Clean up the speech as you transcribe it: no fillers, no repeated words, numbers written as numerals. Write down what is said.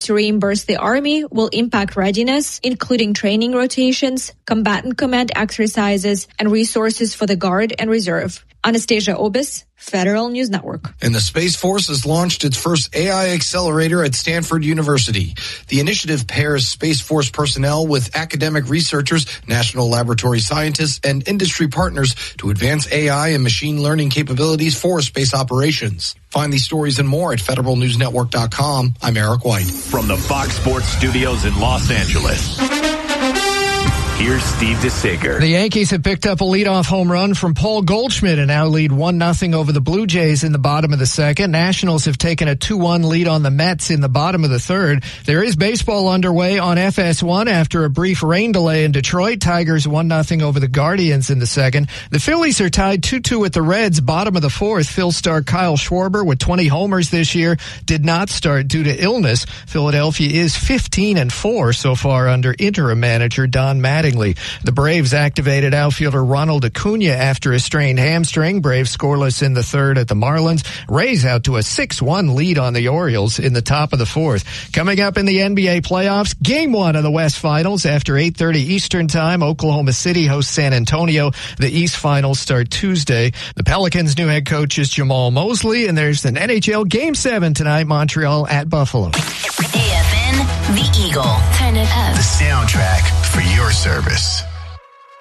to reimburse the Army will impact readiness, including training rotations, combatant command exercises, and resources for the Guard and Reserve. Anastasia Obis, Federal News Network. And the Space Force has launched its first AI accelerator at Stanford University. The initiative pairs Space Force personnel with academic researchers, national laboratory scientists, and industry partners to advance AI and machine learning capabilities for space operations. Find these stories and more at federalnewsnetwork.com. I'm Eric White. From the Fox Sports Studios in Los Angeles, here's Steve DeSager. The Yankees have picked up a leadoff home run from Paul Goldschmidt and now lead 1-0 over the Blue Jays in the bottom of the second. Nationals have taken a 2-1 lead on the Mets in the bottom of the third. There is baseball underway on FS1 after a brief rain delay in Detroit. Tigers 1-0 over the Guardians in the second. The Phillies are tied 2-2 with the Reds, bottom of the fourth. Phil star Kyle Schwarber with 20 homers this year did not start due to illness. Philadelphia is 15-4 so far under interim manager Don Mattingly. The Braves activated outfielder Ronald Acuna after a strained hamstring. Braves scoreless in the third at the Marlins. Rays out to a 6-1 lead on the Orioles in the top of the fourth. Coming up in the NBA playoffs, Game 1 of the West Finals. After 8:30 Eastern Time, Oklahoma City hosts San Antonio. The East Finals start Tuesday. The Pelicans' new head coach is Jamal Mosley, and there's an NHL Game 7 tonight, Montreal at Buffalo. AFN, The Eagle. Turn it up. The soundtrack for your service.